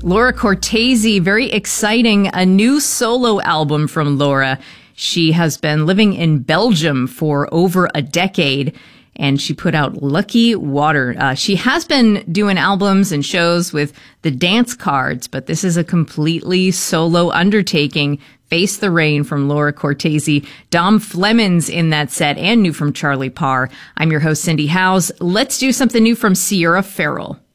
Laura Cortese, very exciting, a new solo album from Laura. She has been living in Belgium for over a decade, and she put out Lucky Water. She has been doing albums and shows with the Dance Cards, but this is a completely solo undertaking. Face the Rain from Laura Cortese. Dom Flemons in that set, and new from Charlie Parr. I'm your host, Cindy Howes. Let's do something new from Sierra Farrell.